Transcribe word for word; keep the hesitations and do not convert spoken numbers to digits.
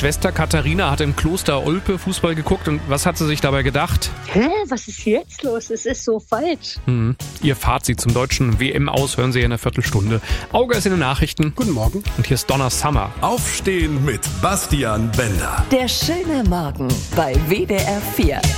Schwester Katharina hat im Kloster Olpe Fußball geguckt und was hat sie sich dabei gedacht? Hä, was ist jetzt los? Es ist so falsch. Hm. Ihr Fazit zum deutschen W M-Aus hören Sie in einer Viertelstunde. Auge ist in den Nachrichten. Guten Morgen. Und hier ist Donna Summer. Aufstehen mit Bastian Bender. Der schöne Morgen bei W D R vier.